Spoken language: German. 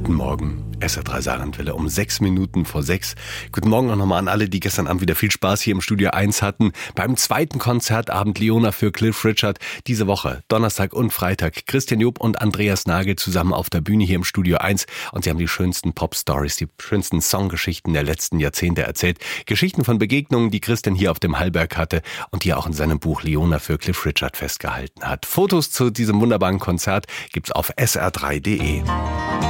Guten Morgen, SR3 Saarlandwelle um 6 Minuten vor 6. Guten Morgen auch nochmal an alle, die gestern Abend wieder viel Spaß hier im Studio 1 hatten. Beim zweiten Konzertabend Leona für Cliff Richard. Diese Woche, Donnerstag und Freitag, Christian Job und Andreas Nagel zusammen auf der Bühne hier im Studio 1. Und sie haben die schönsten Pop-Stories, die schönsten Songgeschichten der letzten Jahrzehnte erzählt. Geschichten von Begegnungen, die Christian hier auf dem Hallberg hatte und die er auch in seinem Buch Leona für Cliff Richard festgehalten hat. Fotos zu diesem wunderbaren Konzert gibt's auf sr3.de.